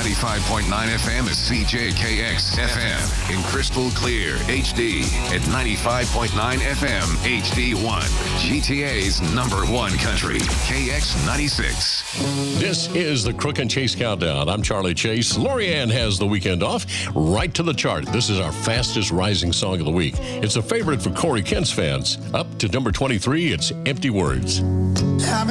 95.9 FM is CJKX FM in crystal clear HD at 95.9 FM HD1. GTA's #1 country, KX96. This is the Crook and Chase Countdown. I'm Charlie Chase. Lorianne has the weekend off. Right to the chart. This is our fastest rising song of the week. It's a favorite for Corey Kent's fans. Up to number 23, it's Empty Words.